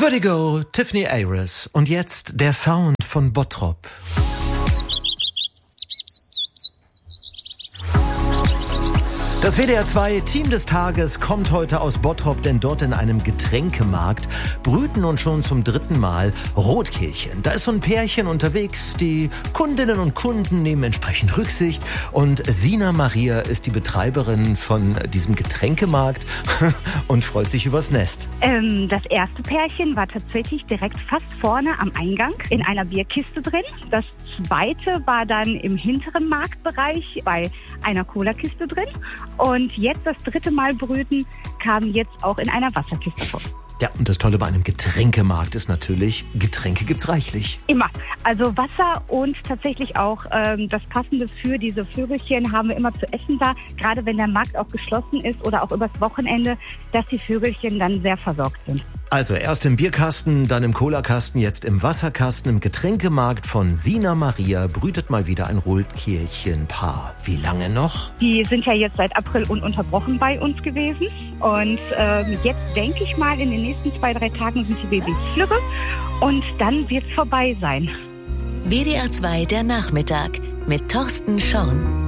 Vertigo, Tiffany Ayres. Und jetzt der Sound von Bottrop. Das WDR 2 Team des Tages kommt heute aus Bottrop, denn dort in einem Getränkemarkt brüten nun schon zum 3. Mal Rotkehlchen. Da ist so ein Pärchen unterwegs, die Kundinnen und Kunden nehmen entsprechend Rücksicht und Sina Maria ist die Betreiberin von diesem Getränkemarkt und freut sich übers Nest. Das erste Pärchen war tatsächlich direkt fast vorne am Eingang in einer Bierkiste drin. Das zweite war dann im hinteren Marktbereich bei einer Cola-Kiste drin. Und jetzt das 3. Mal brüten kam jetzt auch in einer Wasserkiste vor. Ja, und das Tolle bei einem Getränkemarkt ist natürlich, Getränke gibt's reichlich. Immer. Also Wasser und tatsächlich auch das Passende für diese Vögelchen haben wir immer zu essen da. Gerade wenn der Markt auch geschlossen ist oder auch übers Wochenende, dass die Vögelchen dann sehr versorgt sind. Also erst im Bierkasten, dann im Colakasten, jetzt im Wasserkasten. Im Getränkemarkt von Sina Maria brütet mal wieder ein Rotkehlchen-Paar. Wie lange noch? Die sind ja jetzt seit April ununterbrochen bei uns gewesen. Und jetzt denke ich mal, in den nächsten 2-3 Tagen sind die Babys flügge. Und dann wird's vorbei sein. WDR 2 der Nachmittag mit Thorsten Schorn.